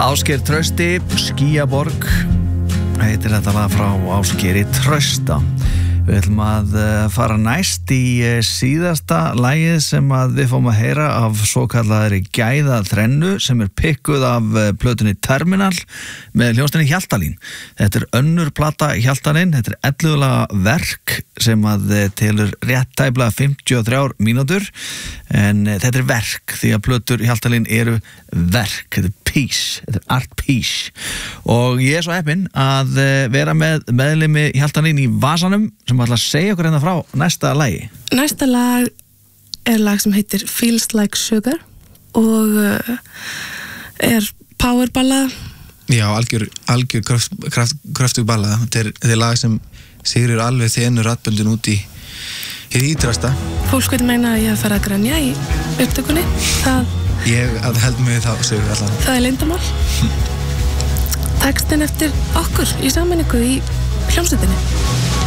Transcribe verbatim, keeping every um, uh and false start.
Ásgeir Trausti, Skýjaborg heitir þetta lag frá Ásgeiri Trausta. Við ætlum að fara næst í síðasta lagið sem að við fáum að heyra af svokallaðri gæðaþrennu sem er pikkuð af plötunni Terminal með hljómsveitinni Hjaltalín. Þetta er önnur plata Hjaltalín, þetta er ellefu laga verk sem að telur rétt tæplega fimmtíu og þrjár mínútur, en þetta er verk því að plötur Hjaltalín eru verk, þetta er piece, þetta er art piece. Og ég er svo heppinn að vera með meðlimi Hjaltalín í vasanum sem ætla að segja okkur hérna frá næsta lagi. Næsta lag er lag sem heitir Feels Like Sugar og uh, er powerballað. Já, algjör, algjör kraft, kraft, kraftug ballað. Þetta er, þetta er lag sem sigrir alveg þenur rattböndin út í hér í ítrasta. Fólk veit meina að ég hef farið að grænja í upptökunni. Það, ég held mig þá sögur allan. Það er leyndamál. Textin eftir okkur í sammenningu í hljómsveitinni.